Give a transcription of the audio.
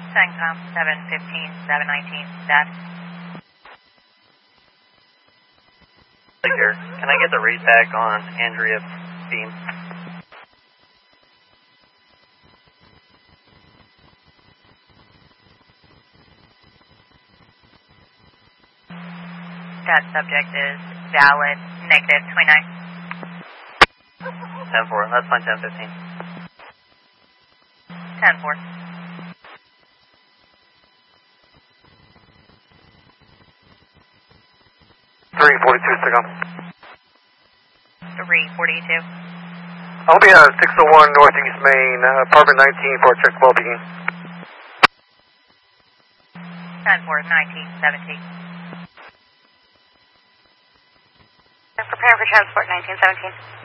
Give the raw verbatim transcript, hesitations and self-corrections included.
CENTCOM seven fifteen, seven nineteen, status. Here, can I get the read back on Andrea Beam? That subject is valid, negative twenty-nine. ten four, that's fine, ten fifteen. ten four. three forty-two, SECOM. three forty-two. I'll be at six oh one Northeast Main, uh, apartment nineteen for check twelve begin. ten four, nineteen seventeen. Prepare for transport nineteen seventeen.